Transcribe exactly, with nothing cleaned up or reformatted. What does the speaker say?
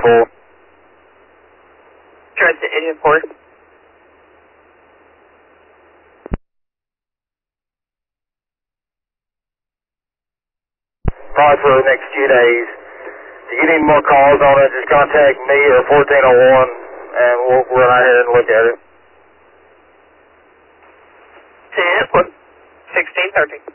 full. Transit engine four. Probably for the next few days. If you get any more calls on it, just contact me at fourteen oh one and we'll run out here and look at it. ten, sixteen thirty.